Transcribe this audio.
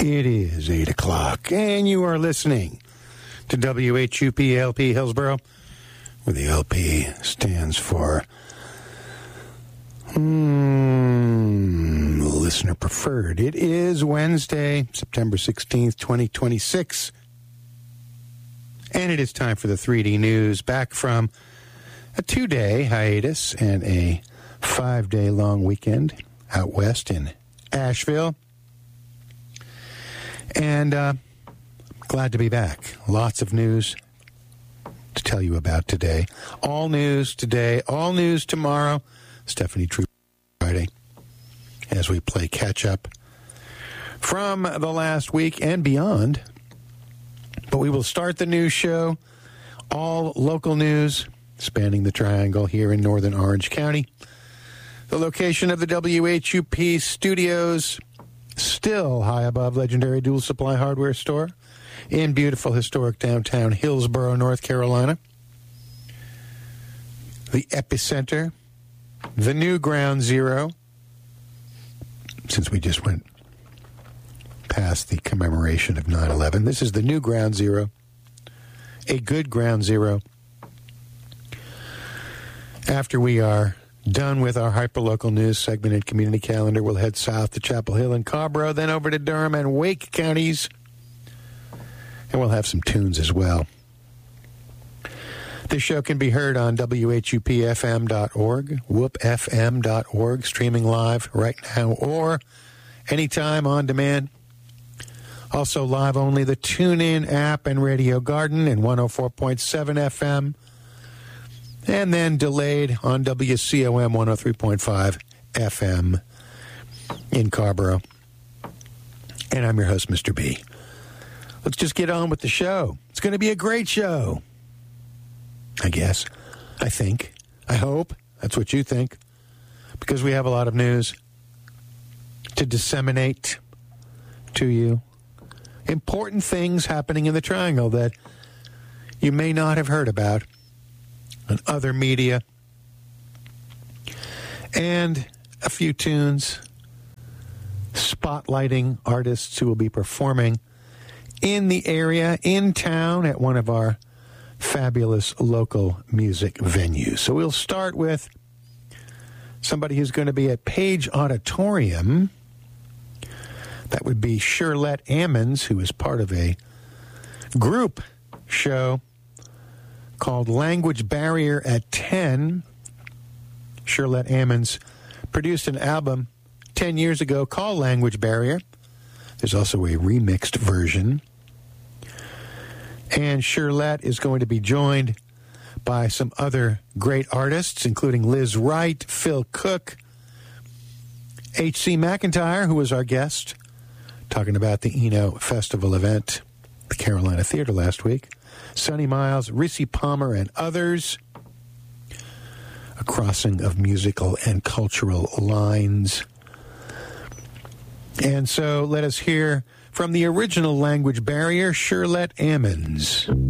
It is 8 o'clock, and you are listening to WHUP LP Hillsborough, where the LP stands for Listener Preferred. It is Wednesday, September 16th, 2026, and it is time for the 3D News, back from a 2-day hiatus and a 5-day long weekend out west in Asheville. And glad to be back. Lots of news to tell you about today. All news today, all news tomorrow. Stephanie True Friday, as we play catch-up from the last week and beyond. But we will start the news show, all local news, spanning the triangle here in northern Orange County. The location of the WHUP studios, still high above legendary Dual Supply Hardware store in beautiful historic downtown Hillsborough, North Carolina. The epicenter, the new Ground Zero, since we just went past the commemoration of 9/11. This is the new Ground Zero, a good Ground Zero. After we are done with our hyperlocal news segment and community calendar, we'll head south to Chapel Hill and Cobrow, then over to Durham and Wake counties, and we'll have some tunes as well. This show can be heard on WHUPFM.org, whoopfm.org, streaming live right now or anytime on demand. Also live only the TuneIn app and Radio Garden and 104.7 FM. And then delayed on WCOM 103.5 FM in Carborough. And I'm your host, Mr. B. Let's just get on with the show. It's going to be a great show. I guess. I think. I hope. That's what you think. Because we have a lot of news to disseminate to you. Important things happening in the Triangle that you may not have heard about on other media, and a few tunes spotlighting artists who will be performing in the area, in town, at one of our fabulous local music venues. So we'll start with somebody who's going to be at Page Auditorium. That would be Shirlette Ammons, who is part of a group show called Language Barrier at 10. Shirlette Ammons produced an album 10 years ago called Language Barrier. There's also a remixed version. And Shirlette is going to be joined by some other great artists, including Liz Wright, Phil Cook, H.C. McIntyre, who was our guest, talking about the Eno Festival event at the Carolina Theater last week. Sonny Miles, Rissy Palmer, and others. A crossing of musical and cultural lines. And so let us hear from the original Language Barrier, Shirlette Ammons.